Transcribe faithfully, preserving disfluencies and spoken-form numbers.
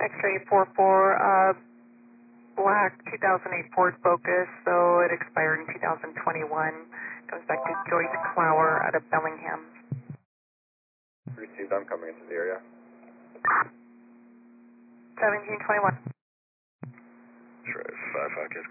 X-ray four four, uh, black two thousand eight Ford Focus, so it expired in two thousand twenty-one. Goes back to Joyce Clower out of Bellingham. Received, I'm coming into the area. seventeen twenty-one. Sure, five five,